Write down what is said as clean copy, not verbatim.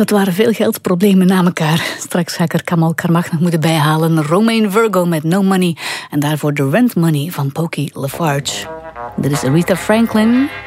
Dat waren veel geldproblemen na elkaar. Straks ga ik er Kamal Karmach nog moeten bijhalen. Romain Virgo met No Money. En daarvoor The Rent Money van Pokey Lafarge. Dit is Aretha Franklin.